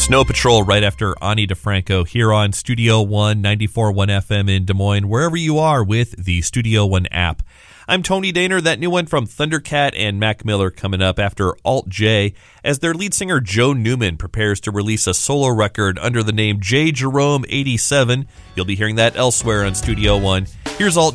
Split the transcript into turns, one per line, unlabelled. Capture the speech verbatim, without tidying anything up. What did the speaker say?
Snow Patrol right after Ani DeFranco here on Studio One, ninety-four point one F M in Des Moines, wherever you are with the Studio One app. I'm Tony Daner. That new one from Thundercat and Mac Miller coming up after Alt J, as their lead singer Joe Newman prepares to release a solo record under the name J Jerome eighty-seven. You'll be hearing that elsewhere on Studio One. Here's Alt